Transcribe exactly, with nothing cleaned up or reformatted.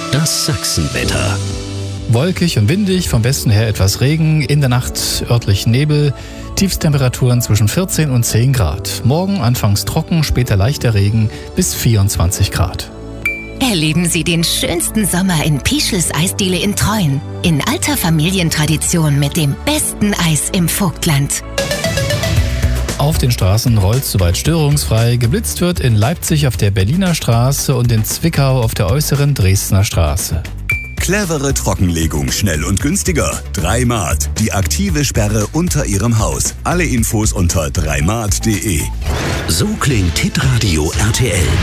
Das Sachsenwetter. Wolkig und windig, vom Westen her etwas Regen, in der Nacht örtlich Nebel, Tiefstemperaturen zwischen vierzehn und zehn Grad. Morgen anfangs trocken, später leichter Regen bis vierundzwanzig Grad. Erleben Sie den schönsten Sommer in Pischels Eisdiele in Treuen. In alter Familientradition mit dem besten Eis im Vogtland. Auf den Straßen rollt soweit störungsfrei. Geblitzt wird in Leipzig auf der Berliner Straße und in Zwickau auf der äußeren Dresdner Straße. Clevere Trockenlegung, schnell und günstiger. Dreimat, die aktive Sperre unter Ihrem Haus. Alle Infos unter dreimat punkt de. So klingt Hitradio R T L.